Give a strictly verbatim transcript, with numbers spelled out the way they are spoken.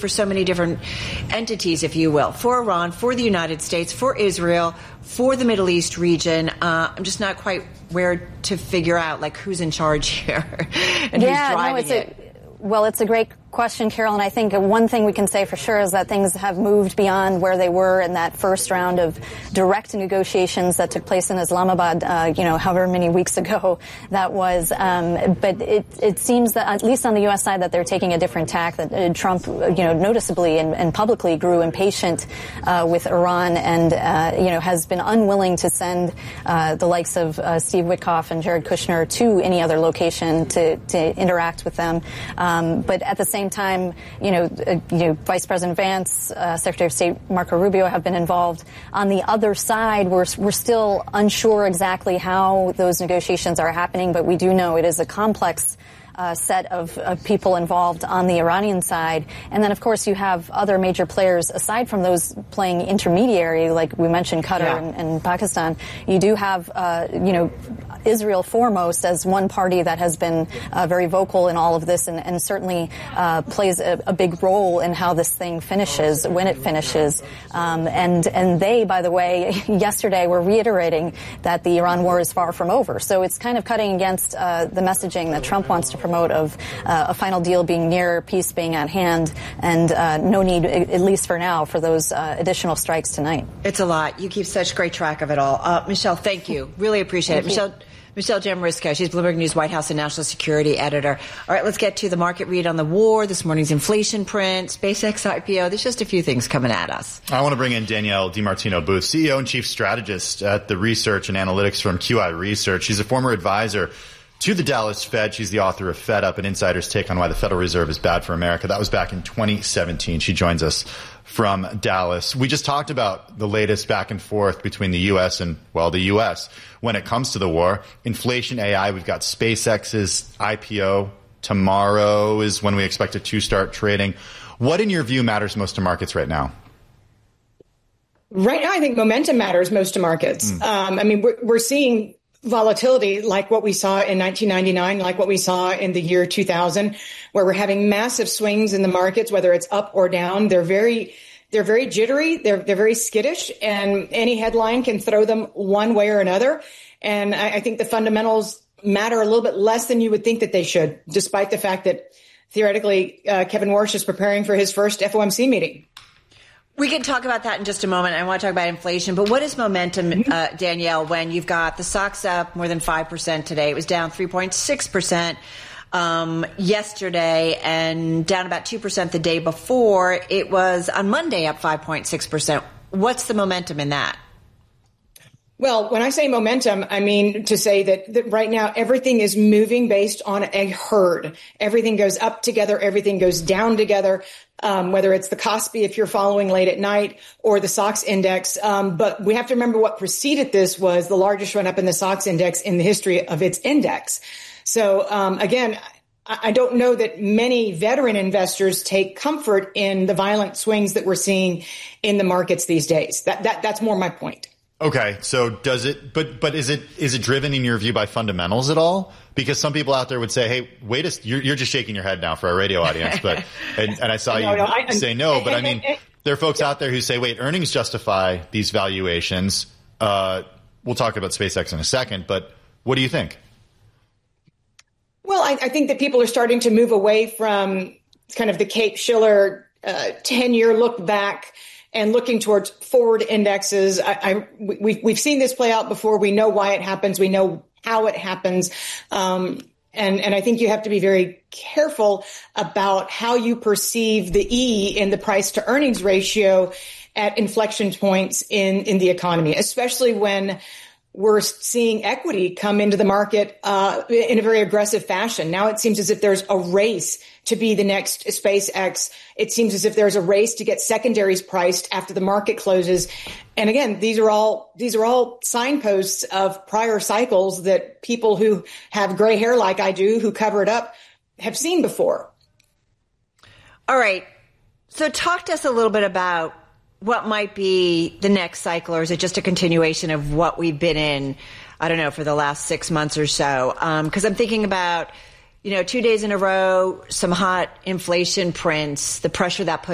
for so many different entities, if you will, for Iran, for the United States, for Israel, for the Middle East region. Uh, I'm just not quite where to figure out, like, who's in charge here and yeah, who's driving no, it's it. A, well, it's a great question, Carol, and I think one thing we can say for sure is that things have moved beyond where they were in that first round of direct negotiations that took place in Islamabad, uh, you know, however many weeks ago that was. Um, but it, it seems that, at least on the U S side, that they're taking a different tack, that uh, Trump, you know, noticeably and, and publicly grew impatient uh, with Iran and, uh, you know, has been unwilling to send uh, the likes of uh, Steve Witkoff and Jared Kushner to any other location to, to interact with them. Um, but at the same time, you know, uh, you know, Vice President Vance, uh, Secretary of State Marco Rubio have been involved. On the other side, we're we're still unsure exactly how those negotiations are happening, but we do know it is a complex Uh, set of, of people involved on the Iranian side. And then, of course, you have other major players aside from those playing intermediary, like we mentioned, Qatar yeah. and, and Pakistan. You do have, uh, you know, Israel foremost as one party that has been uh, very vocal in all of this and, and certainly uh, plays a, a big role in how this thing finishes, when it finishes. Um, and, and they, by the way, yesterday were reiterating that the Iran war is far from over. So it's kind of cutting against uh, the messaging that Trump wants to promote of uh, a final deal being near, peace being at hand, and uh, no need, at least for now, for those uh, additional strikes tonight. It's a lot. You keep such great track of it all. Uh, Michelle, thank you. Really appreciate thank it. You. Michelle Michelle Jamarisko, she's Bloomberg News White House and National Security Editor. All right, let's get to the market read on the war, this morning's inflation print, SpaceX I P O. There's just a few things coming at us. I want to bring in Danielle DiMartino Booth, C E O and Chief Strategist at the research and analytics firm Q I Research. She's a former advisor to the Dallas Fed. She's the author of Fed Up, an insider's take on why the Federal Reserve is bad for America. That was back in twenty seventeen. She joins us from Dallas. We just talked about the latest back and forth between the U S and, well, the U S when it comes to the war. Inflation, A I, we've got SpaceX's I P O. Tomorrow is when we expect it to start trading. What, in your view, matters most to markets right now? Right now, I think momentum matters most to markets. Mm. Um, I mean, we're, we're seeing volatility like what we saw in nineteen ninety-nine, like what we saw in the year two thousand, where we're having massive swings in the markets, whether it's up or down. They're very, they're very jittery. They're, they're very skittish, and any headline can throw them one way or another. And I, I think the fundamentals matter a little bit less than you would think that they should, despite the fact that theoretically, uh, Kevin Warsh is preparing for his first F O M C meeting. We can talk about that in just a moment. I want to talk about inflation. But what is momentum, uh, Danielle, when you've got the stocks up more than five percent today? It was down three point six percent um, yesterday and down about two percent the day before. It was on Monday up five point six percent. What's the momentum in that? Well, when I say momentum, I mean to say that, that right now everything is moving based on a herd. Everything goes up together. Everything goes down together. Um, whether it's the Kospi, if you're following late at night, or the SOX index. Um, but we have to remember what preceded this was the largest run up in the SOX index in the history of its index. So, um, again, I, I don't know that many veteran investors take comfort in the violent swings that we're seeing in the markets these days. That, that, that's more my point. Okay, so does it, but, but is it, is it driven in your view by fundamentals at all? Because some people out there would say, hey, wait a, you're, you're just shaking your head now for our radio audience, but, and, and I saw no, you no, I, say no, but I mean, there are folks out there who say, wait, earnings justify these valuations. Uh, we'll talk about SpaceX in a second, but what do you think? Well, I, I think that people are starting to move away from kind of the Cape Shiller uh, ten-year look back and looking towards forward indexes. I, I, we, we've seen this play out before. We know why it happens. We know how it happens. Um, and, and I think you have to be very careful about how you perceive the E in the price to earnings ratio at inflection points in, in the economy, especially when we're seeing equity come into the market uh, in a very aggressive fashion. Now it seems as if there's a race to be the next SpaceX. It seems as if there's a race to get secondaries priced after the market closes. And again, these are all these are all signposts of prior cycles that people who have gray hair like I do, who cover it up, have seen before. All right. So talk to us a little bit about what might be the next cycle, or is it just a continuation of what we've been in, I don't know, for the last six months or so? Because um, I'm thinking about, you know, two days in a row, some hot inflation prints, the pressure that puts